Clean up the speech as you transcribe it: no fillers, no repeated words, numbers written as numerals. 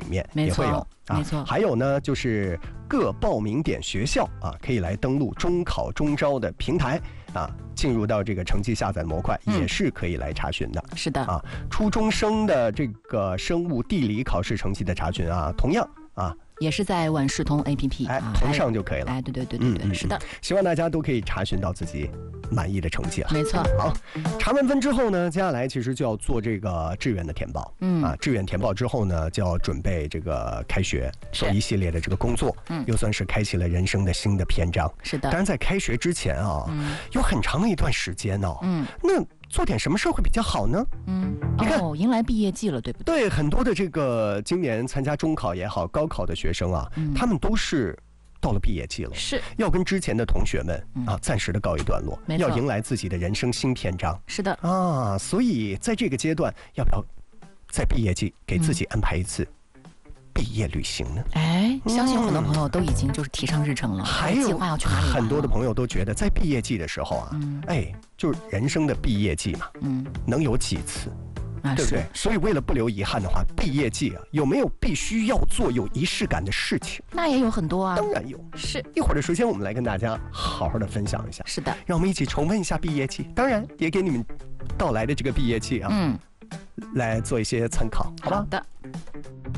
面也会有没错。 还有呢，就是各报名点学校啊，可以来登录中考中招的平台啊，进入到这个成绩下载模块，也是可以来查询的。 是的啊，初中生的这个生物地理考试成绩的查询啊，同样啊。 也是在万事通 APP， 同上就可以了。 对，是的。 希望大家都可以查询到自己满意的成绩了。 没错。 好，查完分之后呢，接下来其实就要做这个志愿的填报。志愿填报之后呢，就要准备这个开学，做一系列的这个工作。又算是开启了人生的新的篇章。 是的。 当然，在开学之前啊，有很长的一段时间哦。那做点什么事儿会比较好呢？你看， 迎来毕业季了，对不对？ 对，很多的这个今年参加中考也好、高考的学生啊，他们都是到了毕业季了， 是要跟之前的同学们暂时的告一段落，要迎来自己的人生新篇章。 是的啊，所以在这个阶段，要不要在毕业季给自己安排一次毕业旅行呢？ 相信很多朋友都已经就是提上日程了， 还有计划要去哪里玩了。 很多的朋友都觉得，在毕业季的时候啊，就是人生的毕业季嘛，能有几次？对不对？所以为了不留遗憾的话，毕业季啊，有没有必须要做有仪式感的事情？ 那也有很多啊， 当然有。 是一会儿的时间，我们来跟大家好好的分享一下。 是的， 让我们一起重温一下毕业季，当然也给你们到来的这个毕业季啊，来做一些参考，好吧？ 好的。